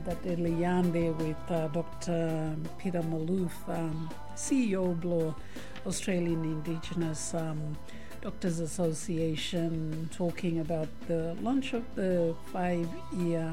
that early yarn there with Dr. Peter Malouf, CEO Bloor, Australian Indigenous Doctors Association, talking about the launch of the 5-year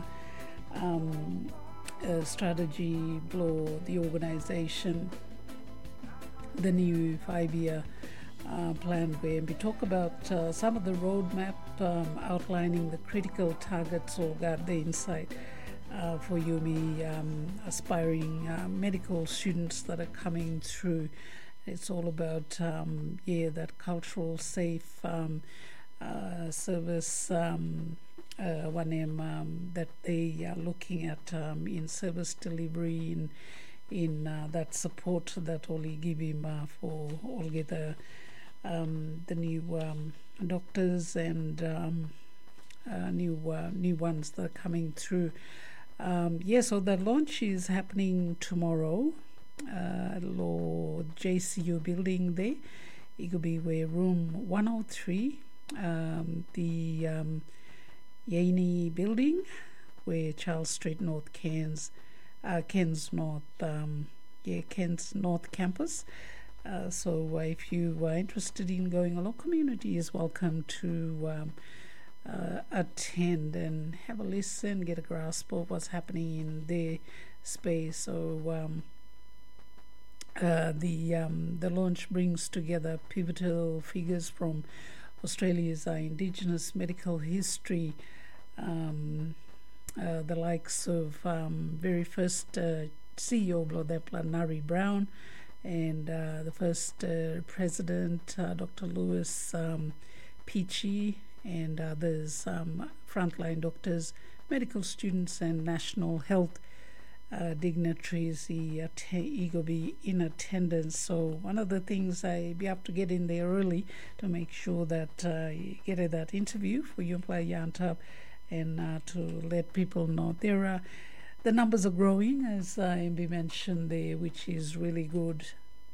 strategy, Bloor, the organisation, the new 5-year plan, where we talk about some of the roadmap outlining the critical targets or got the insight for UMI aspiring medical students that are coming through. It's all about that cultural safe service 1M that they are looking at in service delivery, in that support that Oli give him for all the new doctors and new ones that are coming through. So the launch is happening tomorrow. Lord JCU building there. It could be where room 103, the Yaney building, where Charles Street North Cairns North Campus. So if you are interested in going along, community is welcome to attend and have a listen, get a grasp of what's happening in their space. So the launch brings together pivotal figures from Australia's Indigenous medical history, the likes of very first CEO Bloor Nari Brown, and the first president, Dr. Lewis Peachy, and others, frontline doctors, medical students, and national health dignitaries. He will be in attendance. So one of the things we have to get in there early to make sure that you get that interview for you play Yantab, and to let people know the numbers are growing, as MB mentioned there, which is really good.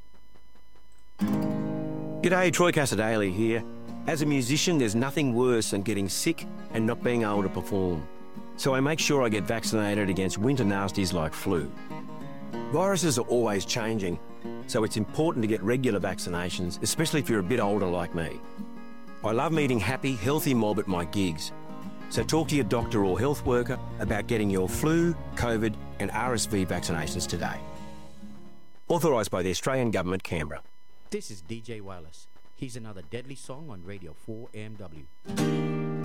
G'day, Troy Casadale here. As a musician, there's nothing worse than getting sick and not being able to perform. So I make sure I get vaccinated against winter nasties like flu. Viruses are always changing, so it's important to get regular vaccinations, especially if you're a bit older like me. I love meeting happy, healthy mob at my gigs. So talk to your doctor or health worker about getting your flu, COVID and RSV vaccinations today. Authorised by the Australian Government, Canberra. This is DJ Wireless. Here's another deadly song on Radio 4MW.